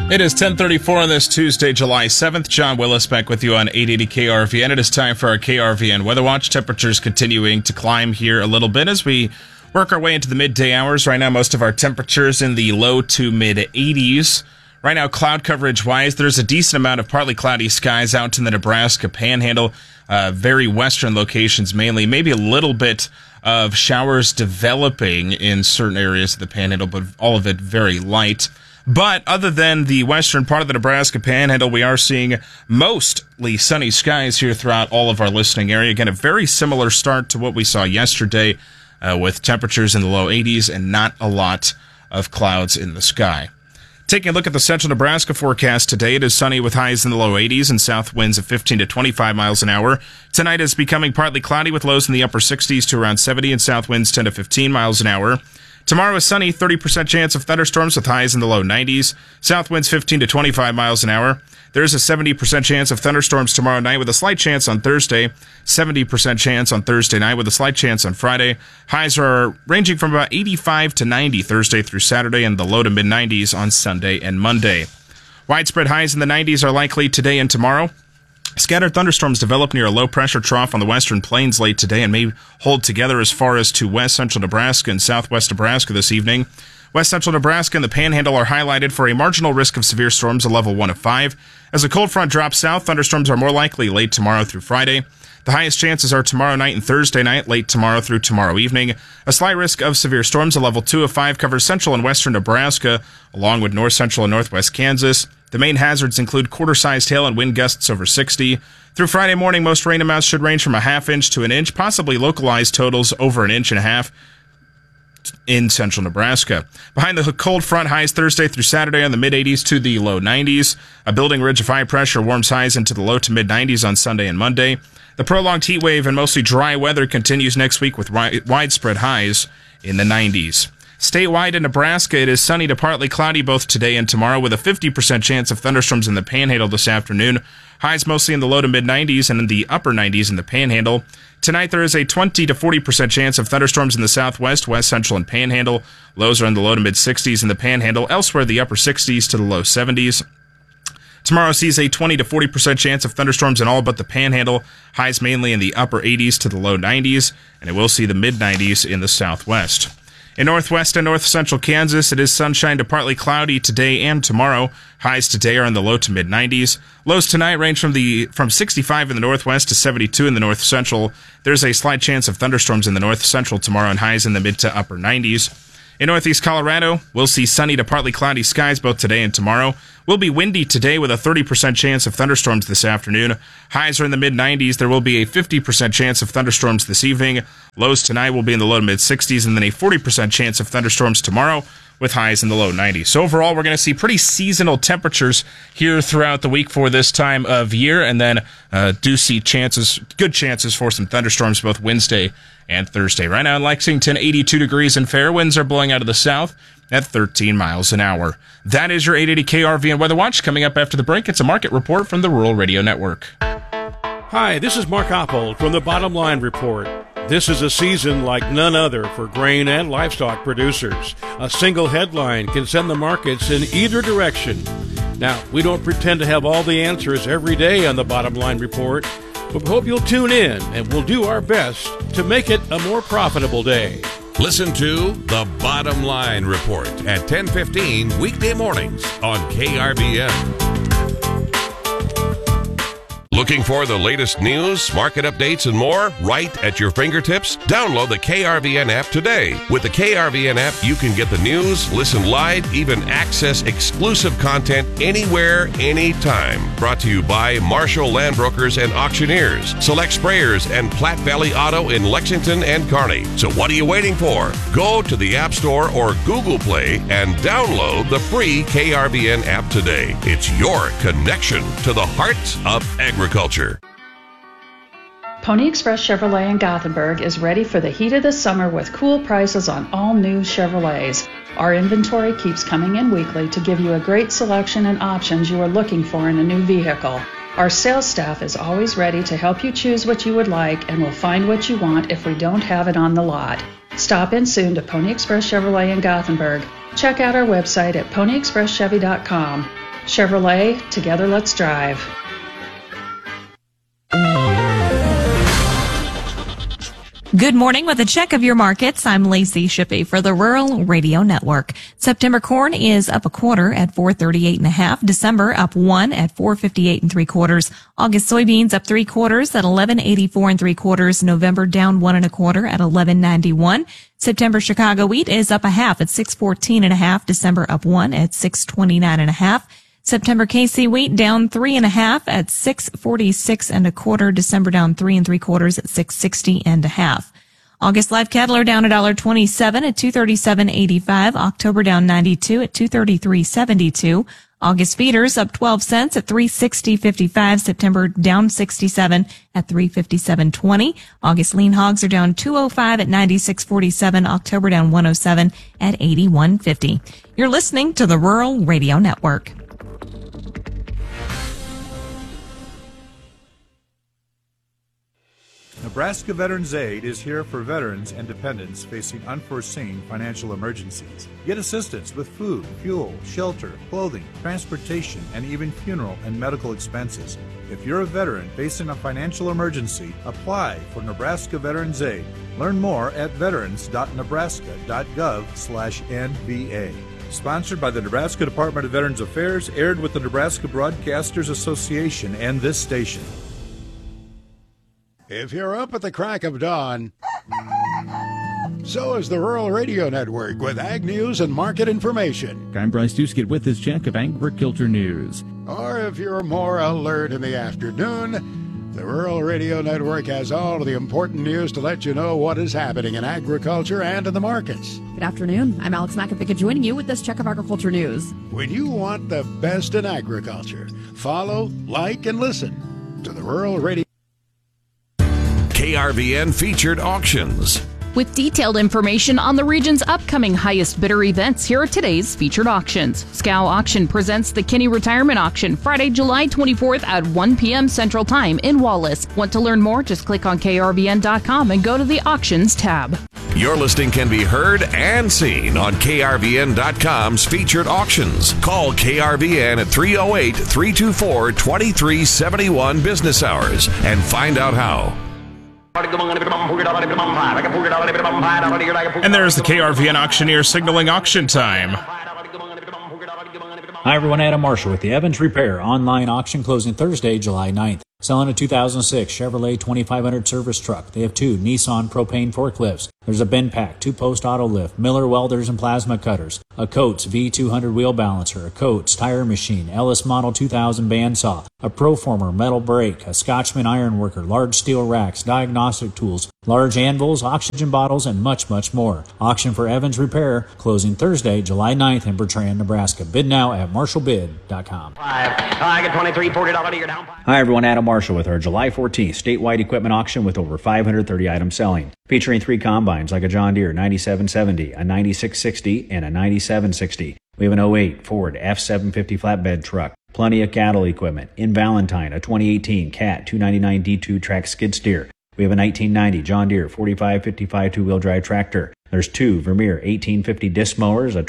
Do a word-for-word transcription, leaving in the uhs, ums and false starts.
It is ten thirty-four on this Tuesday, July seventh. John Willis back with you on eight eighty K R V N. It is time for our K R V N Weather Watch. Temperatures continuing to climb here a little bit as we work our way into the midday hours. Right now, most of our temperatures in the low to mid eighties. Right now, cloud coverage-wise, there's a decent amount of partly cloudy skies out in the Nebraska Panhandle. Uh, very western locations mainly. Maybe a little bit of showers developing in certain areas of the Panhandle, but all of it very light. But other than the western part of the Nebraska Panhandle, we are seeing mostly sunny skies here throughout all of our listening area. Again, a very similar start to what we saw yesterday uh, with temperatures in the low eighties and not a lot of clouds in the sky. Taking a look at the central Nebraska forecast today, it is sunny with highs in the low eighties and south winds of fifteen to twenty-five miles an hour. Tonight is becoming partly cloudy with lows in the upper sixties to around seventy and south winds ten to fifteen miles an hour. Tomorrow is sunny, thirty percent chance of thunderstorms with highs in the low nineties. South winds fifteen to twenty-five miles an hour. There is a seventy percent chance of thunderstorms tomorrow night with a slight chance on Thursday. seventy percent chance on Thursday night with a slight chance on Friday. Highs are ranging from about eighty-five to ninety Thursday through Saturday and the low to mid nineties on Sunday and Monday. Widespread highs in the nineties are likely today and tomorrow. Scattered thunderstorms develop near a low-pressure trough on the western plains late today and may hold together as far as to west central Nebraska and southwest Nebraska this evening. West central Nebraska and the Panhandle are highlighted for a marginal risk of severe storms, a level one of five. As a cold front drops south, thunderstorms are more likely late tomorrow through Friday. The highest chances are tomorrow night and Thursday night, late tomorrow through tomorrow evening. A slight risk of severe storms, a level two of five, covers central and western Nebraska, along with north central and northwest Kansas. The main hazards include quarter-sized hail and wind gusts over sixty. Through Friday morning, most rain amounts should range from a half inch to an inch, possibly localized totals over an inch and a half in central Nebraska. Behind the cold front, highs Thursday through Saturday on the mid eighties to the low nineties. A building ridge of high pressure warms highs into the low to mid nineties on Sunday and Monday. The prolonged heat wave and mostly dry weather continues next week with ri- widespread highs in the nineties. Statewide in Nebraska, it is sunny to partly cloudy both today and tomorrow with a fifty percent chance of thunderstorms in the Panhandle this afternoon. Highs mostly in the low to mid nineties and in the upper nineties in the Panhandle. Tonight there is a twenty to forty percent chance of thunderstorms in the southwest, west central, and Panhandle. Lows are in the low to mid sixties in the Panhandle. Elsewhere, the upper sixties to the low seventies. Tomorrow sees a twenty to forty percent chance of thunderstorms in all but the Panhandle. Highs mainly in the upper eighties to the low nineties, and it will see the mid nineties in the southwest. In northwest and north central Kansas, it is sunshine to partly cloudy today and tomorrow. Highs today are in the low to mid nineties. Lows tonight range from the from sixty-five in the northwest to seventy-two in the north central. There's a slight chance of thunderstorms in the north central tomorrow and highs in the mid to upper nineties. In northeast Colorado, we'll see sunny to partly cloudy skies both today and tomorrow. Will be windy today with a thirty percent chance of thunderstorms this afternoon. Highs are in the mid nineties. There will be a fifty percent chance of thunderstorms this evening. Lows tonight will be in the low to mid sixties and then a forty percent chance of thunderstorms tomorrow with highs in the low nineties. So overall, we're going to see pretty seasonal temperatures here throughout the week for this time of year, and then uh, do see chances, good chances for some thunderstorms both Wednesday and Thursday. Right now in Lexington, eighty-two degrees and fair winds are blowing out of the south at thirteen miles an hour. That is your eight eighty K R V N Weather Watch. Coming up after the break, it's a market report from the Rural Radio Network. Hi, this is Mark Oppold from the Bottom Line Report. This is a season like none other for grain and livestock producers. A single headline can send the markets in either direction. Now, we don't pretend to have all the answers every day on the Bottom Line Report, but we hope you'll tune in and we'll do our best to make it a more profitable day. Listen to The Bottom Line Report at ten fifteen weekday mornings on K R V N. Looking for the latest news, market updates, and more right at your fingertips? Download the K R V N app today. With the K R V N app, you can get the news, listen live, even access exclusive content anywhere, anytime. Brought to you by Marshall Land Brokers and Auctioneers, Select Sprayers, and Platte Valley Auto in Lexington and Kearney. So what are you waiting for? Go to the App Store or Google Play and download the free K R V N app today. It's your connection to the heart of agriculture. Agriculture. Pony Express Chevrolet in Gothenburg is ready for the heat of the summer with cool prices on all new Chevrolets. Our inventory keeps coming in weekly to give you a great selection and options you are looking for in a new vehicle. Our sales staff is always ready to help you choose what you would like and will find what you want if we don't have it on the lot. Stop in soon to Pony Express Chevrolet in Gothenburg. Check out our website at pony express chevy dot com. Chevrolet, together let's drive. Good morning with a check of your markets. I'm Lacey Shippey for the Rural Radio Network. September corn is up a quarter at four thirty-eight and a half. December up one at four fifty-eight and three quarters. August soybeans up three quarters at eleven eighty-four and three quarters. November down one and a quarter at eleven ninety-one. September Chicago wheat is up a half at six fourteen and a half. December up one at six twenty-nine and a half. September K C wheat down three and a half at six forty-six and a quarter. December down three and three quarters at six sixty and a half. August live cattle are down a dollar twenty-seven at two thirty-seven eighty-five. October down ninety-two at two thirty-three seventy-two. August feeders up twelve cents at three sixty fifty-five. September down sixty-seven at three fifty-seven twenty. August lean hogs are down two oh five at ninety-six forty-seven. October down one oh seven at eighty-one fifty. You're listening to the Rural Radio Network. Nebraska Veterans Aid is here for veterans and dependents facing unforeseen financial emergencies. Get assistance with food, fuel, shelter, clothing, transportation, and even funeral and medical expenses. If you're a veteran facing a financial emergency, apply for Nebraska Veterans Aid. Learn more at veterans dot nebraska dot gov slash N V A. Sponsored by the Nebraska Department of Veterans Affairs, aired with the Nebraska Broadcasters Association and this station. If you're up at the crack of dawn, so is the Rural Radio Network with ag news and market information. I'm Bryce Duskett with this check of agriculture news. Or if you're more alert in the afternoon, the Rural Radio Network has all of the important news to let you know what is happening in agriculture and in the markets. Good afternoon. I'm Alex McAfee joining you with this check of agriculture news. When you want the best in agriculture, follow, like, and listen to the Rural Radio K R V N featured auctions. With detailed information on the region's upcoming highest bidder events, here are today's featured auctions. Scow Auction presents the Kinney Retirement Auction Friday, July twenty-fourth at one p.m. Central Time in Wallace. Want to learn more? Just click on K R V N dot com and go to the Auctions tab. Your listing can be heard and seen on K R V N dot com's featured auctions. Call K R V N at three oh eight, three two four, two three seven one business hours and find out how. And there's the K R V N auctioneer signaling auction time. Hi everyone, Adam Marshall with the Evans Repair online auction closing Thursday, July ninth. Selling a two thousand six Chevrolet twenty-five hundred service truck. They have two Nissan propane forklifts. There's a Benpack, two-post auto lift, Miller welders and plasma cutters, a Coates V two hundred wheel balancer, a Coates tire machine, Ellis Model two thousand bandsaw, a Proformer metal brake, a Scotchman ironworker, large steel racks, diagnostic tools, large anvils, oxygen bottles, and much, much more. Auction for Evans Repair closing Thursday, July ninth in Bertrand, Nebraska. Bid now at marshall bid dot com. I get twenty-three forty dollars you're down. Hi everyone, Adam Marshall with our July fourteenth statewide equipment auction with over five hundred thirty items selling. Featuring three combines like a John Deere ninety-seven seventy, a ninety-six sixty, and a ninety-seven sixty. We have an oh eight Ford F seven fifty flatbed truck. Plenty of cattle equipment. In Valentine, a twenty eighteen Cat two ninety-nine D two track skid steer. We have a nineteen ninety John Deere forty-five fifty-five two-wheel drive tractor. There's two Vermeer eighteen fifty disc mowers, a